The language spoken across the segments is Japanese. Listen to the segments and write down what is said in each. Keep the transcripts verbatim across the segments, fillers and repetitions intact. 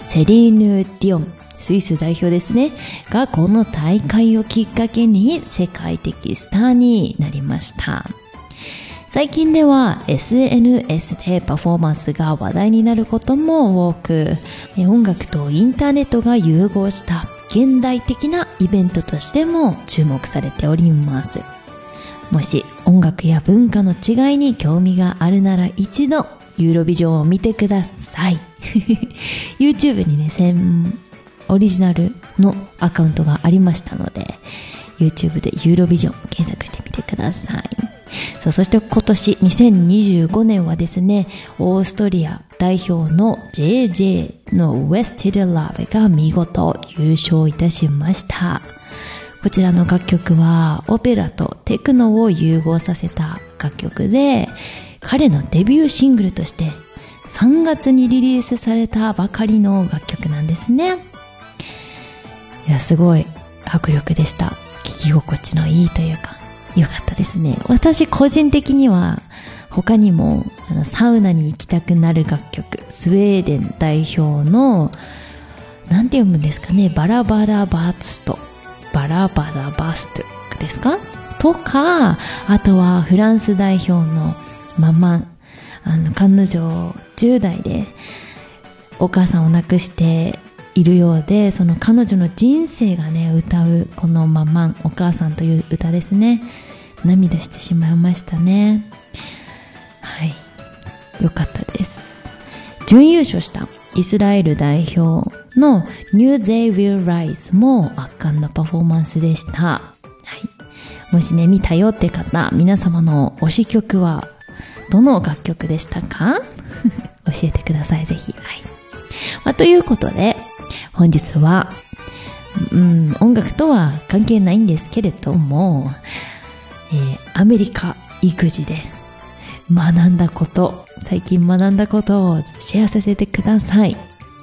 セリーヌ・ディオン、スイス代表ですね、がこの大会をきっかけに世界的スターになりました。最近では エスエヌエス でパフォーマンスが話題になることも多く、音楽とインターネットが融合した現代的なイベントとしても注目されております。もし音楽や文化の違いに興味があるなら一度ユーロビジョンを見てください。YouTube にね、オリジナルのアカウントがありましたので、YouTube でユーロビジョン検索してみてください。そう、そして今年にせんにじゅうごねんはですね、オーストリア代表の ジェイジェイ の Wasted Love が見事優勝いたしました。こちらの楽曲はオペラとテクノを融合させた楽曲で、彼のデビューシングルとしてさんがつにリリースされたばかりの楽曲なんですね。いや、すごい迫力でした。聴き心地のいいというか、よかったですね。私個人的には他にもあのサウナに行きたくなる楽曲、スウェーデン代表のなんて読むんですかね、バラバラバーストバラバラバーストですかとか、あとはフランス代表のママ、あの彼女じゅう代でお母さんを亡くしているようで、その彼女の人生がね歌うこのママン、お母さんという歌ですね。涙してしまいましたね。はい、よかったです。準優勝したイスラエル代表の New They Will Rise も圧巻のパフォーマンスでした。はい、もしね見たよって方、皆様の推し曲はどの楽曲でしたか？教えてください、ぜひ。はい、まあ、ということで本日は、うん、音楽とは関係ないんですけれども、えー、アメリカ育児で学んだこと、最近学んだことをシェアさせてください。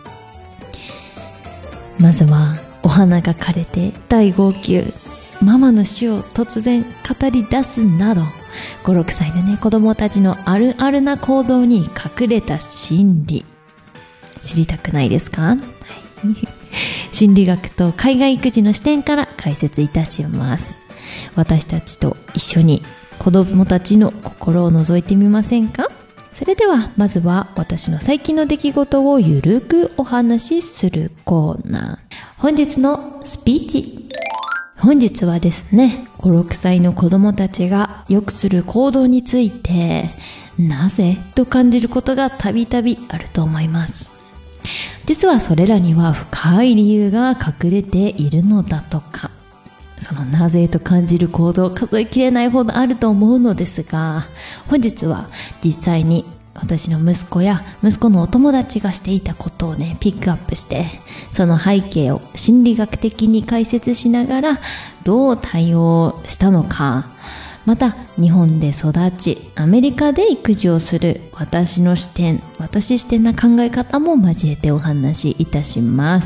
まずはお花が枯れて大号泣、ママの死を突然語り出すなど、ご、ろくさいのね子供たちのあるあるな行動に隠れた心理、知りたくないですか？はい、心理学と海外育児の視点から解説いたします。私たちと一緒に子供たちの心を覗いてみませんか？それではまずは私の最近の出来事をゆるくお話しするコーナー。本日のスピーチ。本日はですね、ご、ろくさいの子供たちがよくする行動について、なぜと感じることがたびたびあると思います。実はそれらには深い理由が隠れているのだとか。そのなぜと感じる行動、数えきれないほどあると思うのですが、本日は実際に私の息子や息子のお友達がしていたことをね、ピックアップして、その背景を心理学的に解説しながらどう対応したのか、また日本で育ちアメリカで育児をする私の視点、私視点な考え方も交えてお話しいたします。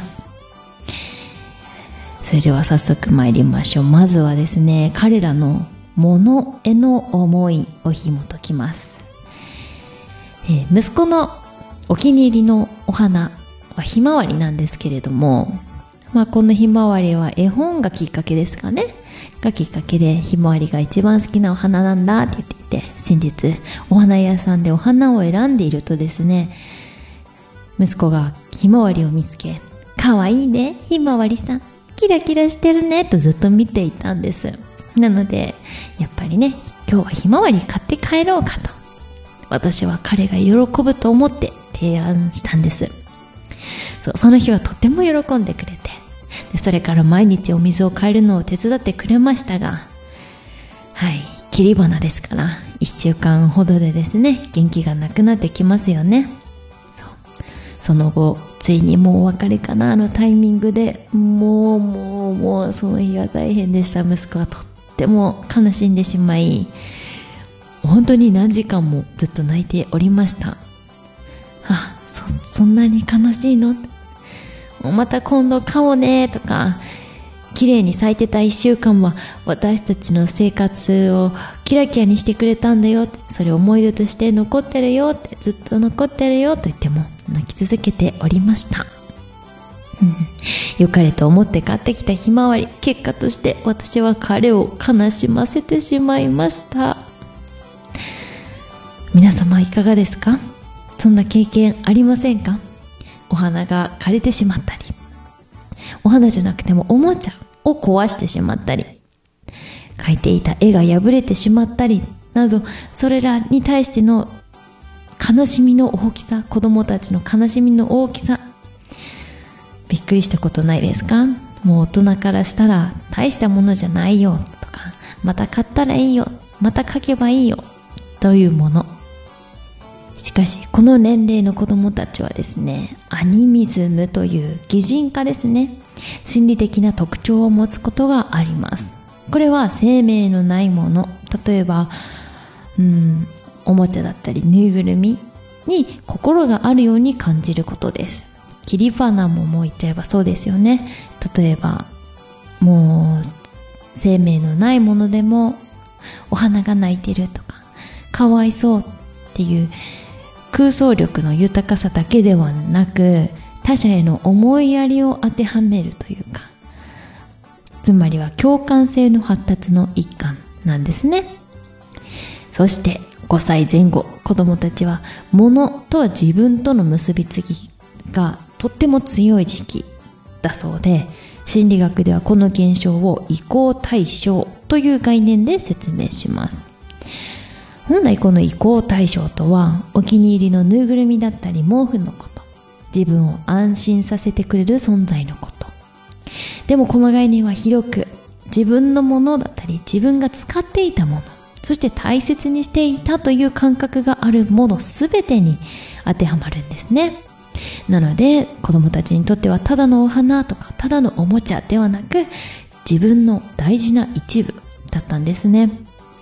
それでは早速参りましょう。まずはですね、彼らの物への思いを紐解きます。えー、息子のお気に入りのお花はひまわりなんですけれども、まあ、このひまわりは絵本がきっかけですかね。がきっかけでひまわりが一番好きなお花なんだって言っていて、先日お花屋さんでお花を選んでいるとですね、息子がひまわりを見つけ、かわいいねひまわりさん、キラキラしてるねとずっと見ていたんです。なのでやっぱりね、今日はひまわり買って帰ろうかと、私は彼が喜ぶと思って提案したんです。そう、その日はとても喜んでくれて、でそれから毎日お水を変えるのを手伝ってくれましたが、はい、切り花ですからいっしゅうかんほどでですね、元気がなくなってきますよね。そう、その後ついにもうお別れかなのタイミングで、もうもうもうその日は大変でした。息子はとっても悲しんでしまい、本当に何時間もずっと泣いておりました。あ、そ、そんなに悲しいの？また今度買おうねとか、綺麗に咲いてた一週間は私たちの生活をキラキラにしてくれたんだよ、それ思い出として残ってるよって、ずっと残ってるよと言っても泣き続けておりました。 良かれと思って買ってきたひまわり、結果として私は彼を悲しませてしまいました。皆様いかがですか？そんな経験ありませんか？お花が枯れてしまったり、お花じゃなくてもおもちゃを壊してしまったり、描いていた絵が破れてしまったりなど、それらに対しての悲しみの大きさ、子供たちの悲しみの大きさ、びっくりしたことないですか？もう大人からしたら大したものじゃないよとか、また買ったらいいよ、また描けばいいよというもの。しかしこの年齢の子供たちはですね、アニミズムという擬人化ですね、心理的な特徴を持つことがあります。これは生命のないもの、例えばうんおもちゃだったりぬいぐるみに心があるように感じることです。切り花ももう言っちゃえばそうですよね。例えばもう生命のないものでもお花が泣いてるとか、かわいそうっていう空想力の豊かさだけではなく、他者への思いやりを当てはめるというか、つまりは共感性の発達の一環なんですね。そしてごさいぜん後、子供たちは物と自分との結びつきがとっても強い時期だそうで、心理学ではこの現象を移行対象という概念で説明します。本来この移行対象とは、お気に入りのぬいぐるみだったり毛布のこと、自分を安心させてくれる存在のこと。でもこの概念は広く、自分のものだったり自分が使っていたもの、そして大切にしていたという感覚があるものすべてに当てはまるんですね。なので子供たちにとってはただのお花とかただのおもちゃではなく、自分の大事な一部だったんですね。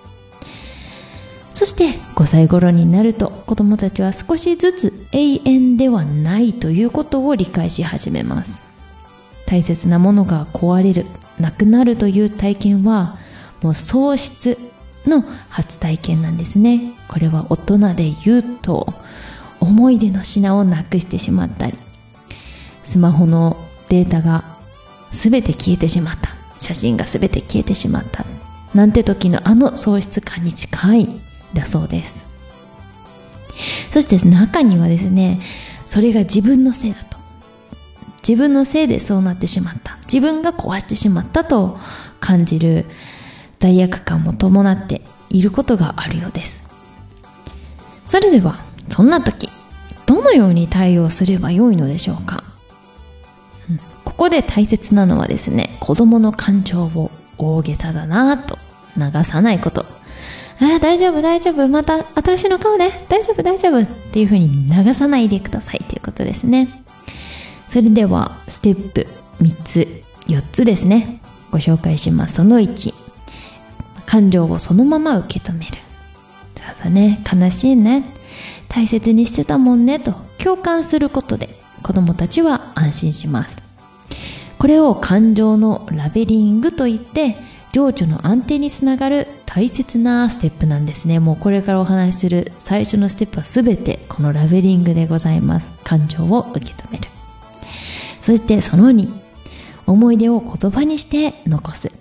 そしてごさい頃になると、子供たちは少しずつ永遠ではないということを理解し始めます。大切なものが壊れる、なくなるという体験はもう喪失の初体験なんですね。これは大人で言うと、思い出の品をなくしてしまったり、スマホのデータがすべて消えてしまった、写真がすべて消えてしまったなんて時のあの喪失感に近いだそうです。そして中にはですね、それが自分のせいだと、自分のせいでそうなってしまった、自分が壊してしまったと感じる罪悪感も伴っていることがあるようです。それではそんな時、どのように対応すればよいのでしょうか。うん、ここで大切なのはですね、子供の感情を大げさだなぁと流さないこと。ああ、大丈夫大丈夫、また新しいの買うね、大丈夫大丈夫っていう風に流さないでくださいということですね。それではステップみっつ、よっつですね、ご紹介します。そのいち、感情をそのまま受け止める。そうだね、悲しいね、大切にしてたもんねと共感することで子供たちは安心します。これを感情のラベリングといって、情緒の安定につながる大切なステップなんですね。もうこれからお話しする最初のステップはすべてこのラベリングでございます。感情を受け止める。そしてそのに、思い出を言葉にして残す。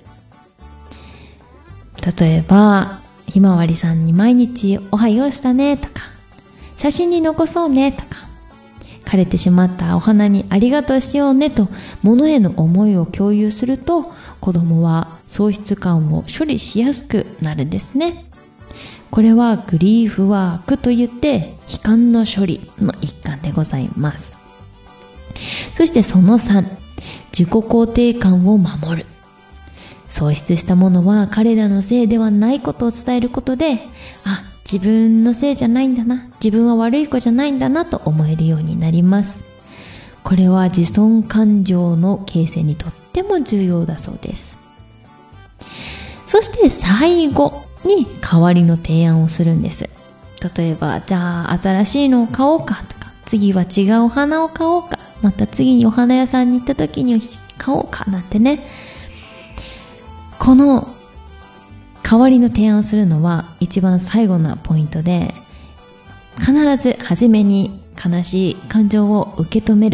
例えばひまわりさんに毎日おはようしたねとか、写真に残そうねとか、枯れてしまったお花にありがとうしようねと物への思いを共有すると、子供は喪失感を処理しやすくなるんですね。これはグリーフワークといって、悲観の処理の一環でございます。そしてそのさん、自己肯定感を守る。喪失したものは彼らのせいではないことを伝えることで、あ、自分のせいじゃないんだな、自分は悪い子じゃないんだなと思えるようになります。これは自尊感情の形成にとっても重要だそうです。そして最後に代わりの提案をするんです。例えば、じゃあ新しいのを買おうかとか、次は違うお花を買おうか、また次にお花屋さんに行った時に買おうかなんてね。この代わりの提案をするのは一番最後のポイントで、必ず初めに悲しい感情を受け止める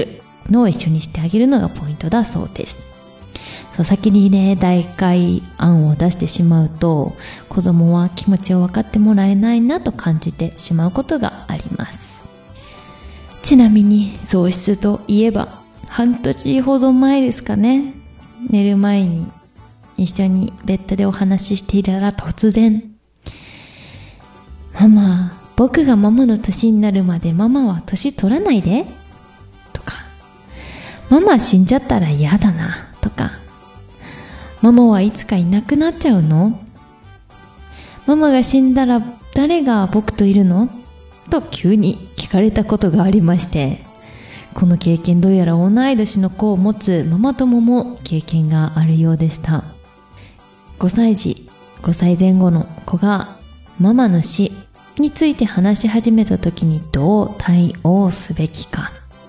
のを一緒にしてあげるのがポイントだそうです。そう先にね、代替案を出してしまうと、子供は気持ちを分かってもらえないなと感じてしまうことがあります。ちなみに喪失といえば、半年ほど前ですかね、寝る前に一緒にベッドでお話ししていたら突然、ママ、僕がママの年になるまでママは年取らないでとか、ママ死んじゃったら嫌だなとか、ママはいつかいなくなっちゃうの？ママが死んだら誰が僕といるの？と急に聞かれたことがありまして、この経験どうやら同い年の子を持つママ友も経験があるようでした。ごさい児、ごさいぜん後の子がママの死について話し始めた時にどう対応すべきか。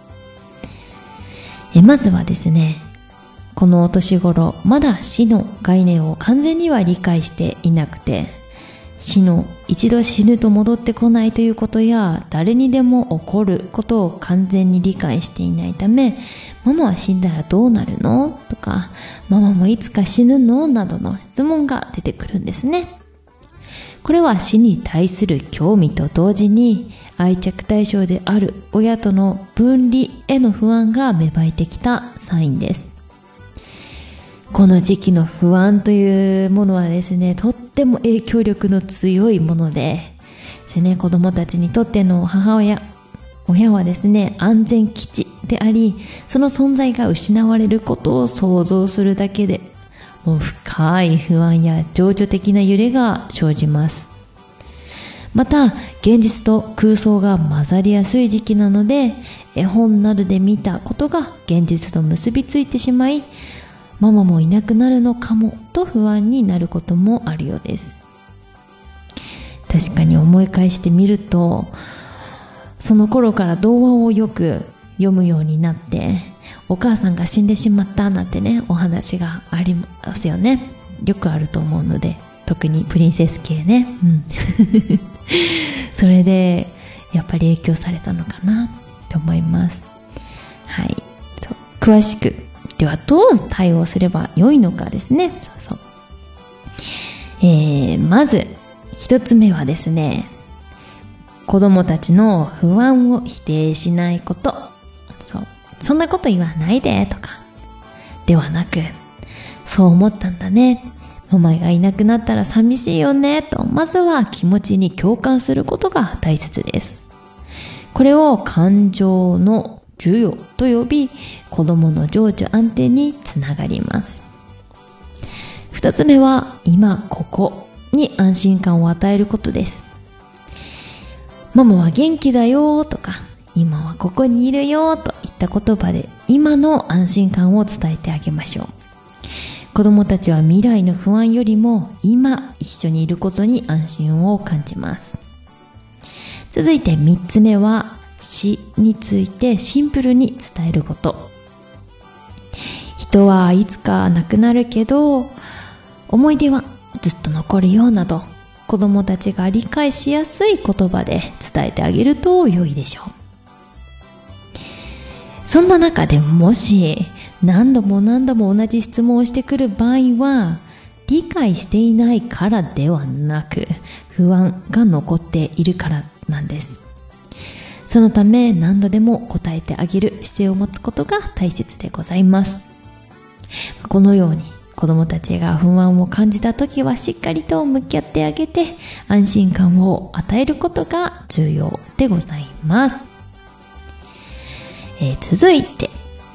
えまずはですね、このお年頃、まだ死の概念を完全には理解していなくて、死の一度死ぬと戻ってこないということや、誰にでも起こることを完全に理解していないため、ママは死んだらどうなるの？とか、ママもいつか死ぬの？などの質問が出てくるんですね。これは死に対する興味と同時に、愛着対象である親との分離への不安が芽生えてきたサインです。この時期の不安というものはですね、とっても影響力の強いもので、ですね、子供たちにとっての母親、親はですね、安全基地であり、その存在が失われることを想像するだけで、もう深い不安や情緒的な揺れが生じます。また、現実と空想が混ざりやすい時期なので、絵本などで見たことが現実と結びついてしまい、ママもいなくなるのかもと不安になることもあるようです。確かに思い返してみると、その頃から童話をよく読むようになって、お母さんが死んでしまったなんてね、お話がありますよね。よくあると思うので、特にプリンセス系ね。うん、それでやっぱり影響されたのかなと思います。はい。そう、詳しくではどう対応すればよいのかですね。そうそう。えー、まず一つ目はですね、子供たちの不安を否定しないこと。そう。そんなこと言わないでとか。ではなく、そう思ったんだね。ママがいなくなったら寂しいよねと、まずは気持ちに共感することが大切です。これを感情の授与と呼び、子供の情緒安定につながります。二つ目は、今ここに安心感を与えることです。ママは元気だよとか、今はここにいるよといった言葉で、今の安心感を伝えてあげましょう。子供たちは未来の不安よりも、今一緒にいることに安心を感じます。続いて三つ目は、死についてシンプルに伝えること。人はいつか亡くなるけど、思い出はずっと残るよなど、子供たちが理解しやすい言葉で伝えてあげると良いでしょう。そんな中でもし何度も何度も同じ質問をしてくる場合は、理解していないからではなく、不安が残っているからなんです。そのため何度でも答えてあげる姿勢を持つことが大切でございます。このように子供たちが不安を感じたときはしっかりと向き合ってあげて、安心感を与えることが重要でございます。えー、続いて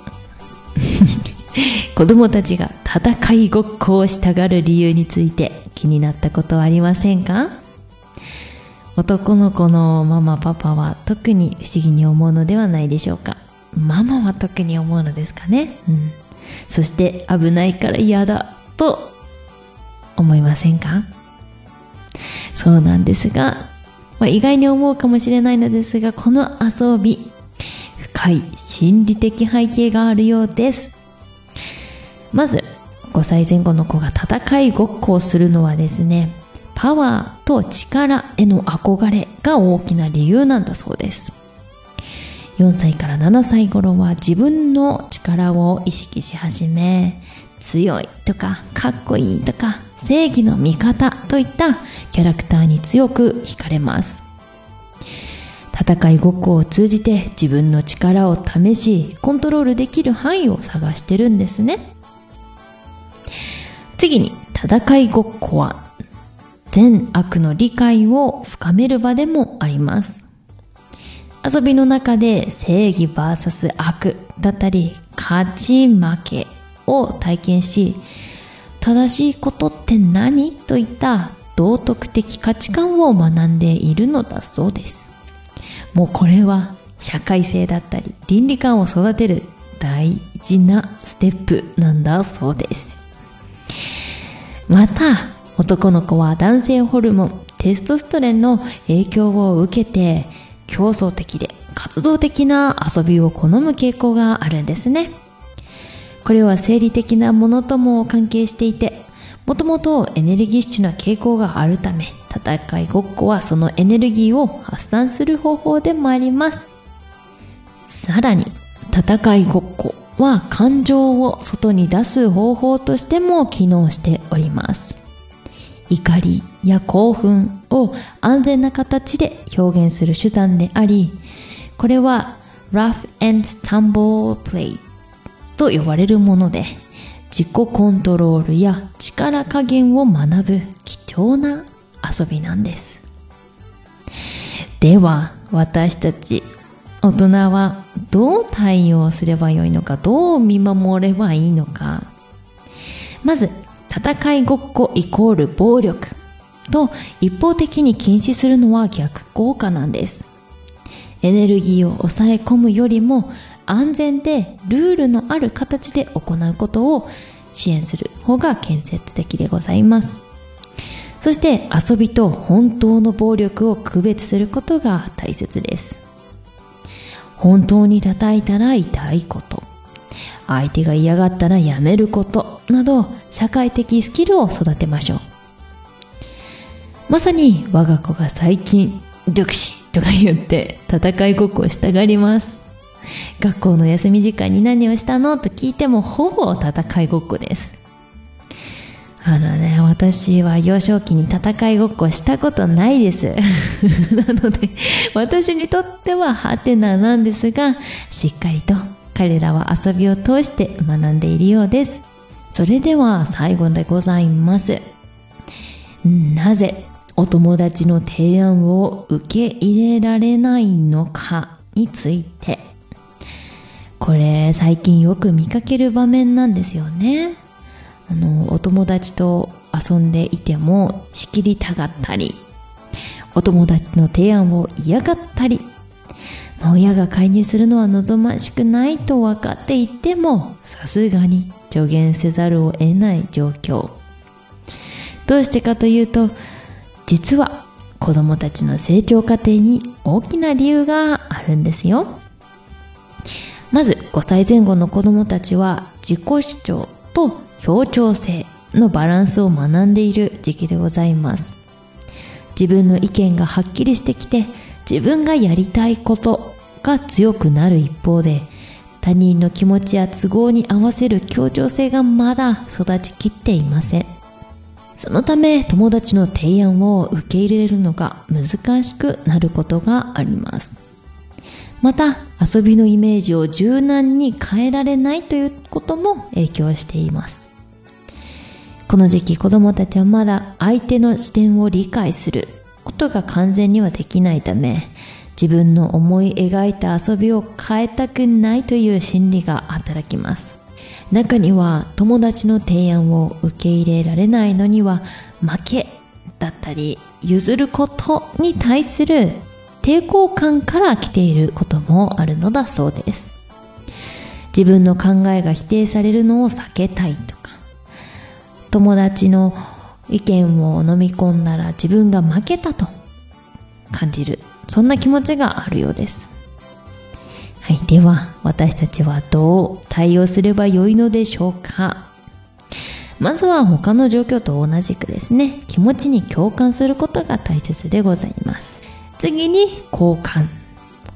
子供たちが戦いごっこをしたがる理由について気になったことはありませんか？男の子のママパパは特に不思議に思うのではないでしょうか。ママは特に思うのですかね。うん。そして危ないから嫌だと思いませんか？そうなんですが、まあ、意外に思うかもしれないのですが、この遊び、深い心理的背景があるようです。まず、ごさいぜん後の子が戦いごっこをするのはですね、パワーと力への憧れが大きな理由なんだそうです。 よんさいからななさい頃は自分の力を意識し始め、強いとかかっこいいとか正義の味方といったキャラクターに強く惹かれます。戦いごっこを通じて自分の力を試し、コントロールできる範囲を探してるんですね。次に、戦いごっこは善悪の理解を深める場でもあります。遊びの中で正義 ブイエス 悪だったり、勝ち負けを体験し、正しいことって何といった道徳的価値観を学んでいるのだそうです。もうこれは社会性だったり倫理観を育てる大事なステップなんだそうです。また男の子は男性ホルモンテストステロンの影響を受けて競争的で活動的な遊びを好む傾向があるんですね。これは生理的なものとも関係していて、もともとエネルギッシュな傾向があるため、戦いごっこはそのエネルギーを発散する方法でもあります。さらに、戦いごっこは感情を外に出す方法としても機能しております。怒りや興奮を安全な形で表現する手段であり、これは Rough and Tumble Play と呼ばれるもので、自己コントロールや力加減を学ぶ貴重な遊びなんです。では、私たち大人はどう対応すればよいのか、どう見守ればいいのか。まず、戦いごっこイコール暴力と一方的に禁止するのは逆効果なんです。エネルギーを抑え込むよりも安全でルールのある形で行うことを支援する方が建設的でございます。そして遊びと本当の暴力を区別することが大切です。本当に叩いたら痛いこと、相手が嫌がったらやめることなど社会的スキルを育てましょう。まさに我が子が最近独身とか言って戦いごっこをしたがります。学校の休み時間に何をしたのと聞いてもほぼ戦いごっこです。あのね、私は幼少期に戦いごっこしたことないです。なので私にとってはハテナなんですが、しっかりと彼らは遊びを通して学んでいるようです。それでは最後でございます。なぜお友達の提案を受け入れられないのかについて。これ最近よく見かける場面なんですよね。あのお友達と遊んでいても仕切りたがったり、お友達の提案を嫌がったり、親が介入するのは望ましくないと分かっていてもさすがに助言せざるを得ない状況。どうしてかというと、実は子供たちの成長過程に大きな理由があるんですよ。まずごさいぜん後の子供たちは自己主張と協調性のバランスを学んでいる時期でございます。自分の意見がはっきりしてきて、自分がやりたいことが強くなる一方で、他人の気持ちや都合に合わせる協調性がまだ育ちきっていません。そのため友達の提案を受け入れるのが難しくなることがあります。また遊びのイメージを柔軟に変えられないということも影響しています。この時期子供たちはまだ相手の視点を理解することが完全にはできないため、自分の思い描いた遊びを変えたくないという心理が働きます。中には友達の提案を受け入れられないのには負けだったり譲ることに対する抵抗感から来ていることもあるのだそうです。自分の考えが否定されるのを避けたいとか、友達の意見を飲み込んだら自分が負けたと感じる、そんな気持ちがあるようです。はい、では私たちはどう対応すればよいのでしょうか。まずは他の状況と同じくですね、気持ちに共感することが大切でございます。次に交換。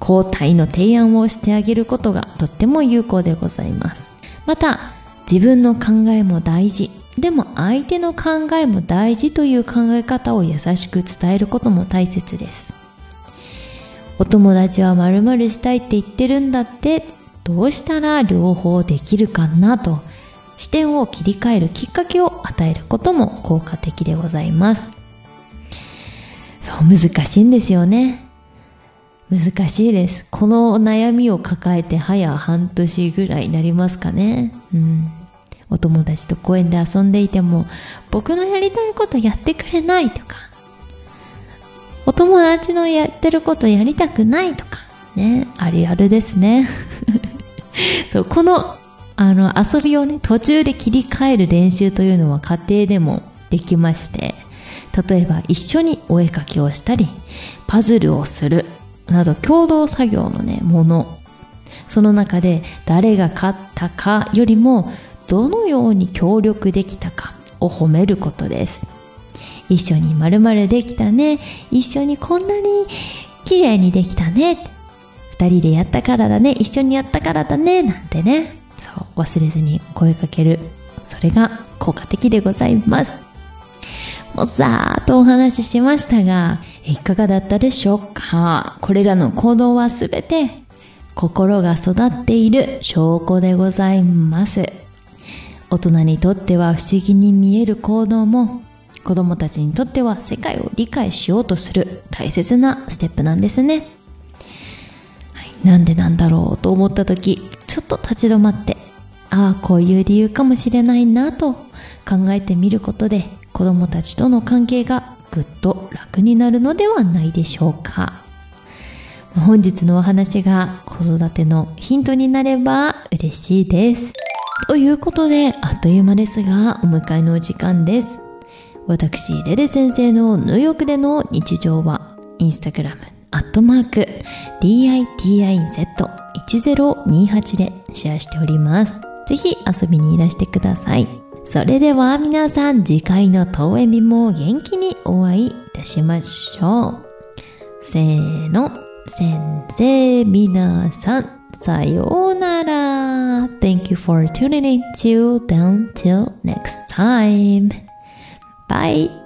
交代の提案をしてあげることがとっても有効でございます。また、自分の考えも大事、でも相手の考えも大事という考え方を優しく伝えることも大切です。お友達は〇〇したいって言ってるんだって、どうしたら両方できるかなと、視点を切り替えるきっかけを与えることも効果的でございます。そう、難しいんですよね。難しいです。この悩みを抱えて早半年ぐらいになりますかね。うん。お友達と公園で遊んでいても、僕のやりたいことやってくれないとか、お友達のやってることやりたくないとか、ね、あるあるですね。そう、この、あの、遊びをね、途中で切り替える練習というのは家庭でもできまして、例えば一緒にお絵かきをしたり、パズルをする、など共同作業のね、もの。その中で誰が勝ったかよりも、どのように協力できたかを褒めることです。一緒に〇〇できたね。一緒にこんなに綺麗にできたね。二人でやったからだね。一緒にやったからだね。なんてね。そう、忘れずに声かける。それが効果的でございます。もうざーっとお話ししましたが、いかがだったでしょうか。これらの行動はすべて心が育っている証拠でございます。大人にとっては不思議に見える行動も、子供たちにとっては世界を理解しようとする大切なステップなんですね。はい、なんでなんだろうと思った時、ちょっと立ち止まって、ああ、こういう理由かもしれないなと考えてみることで、子供たちとの関係がぐっと楽になるのではないでしょうか。本日のお話が子育てのヒントになれば嬉しいです。ということで、あっという間ですがお迎えのお時間です。私、デデ先生のニューヨークでの日常は、インスタグラム、アットマーク、ディーアイティーアイゼットいちゼロにはちでシェアしております。ぜひ遊びにいらしてください。それでは皆さん、次回の当園日も元気にお会いいたしましょう。せーの、先生、皆さん、さようなら。Thank you for tuning in to down till next time. Bye.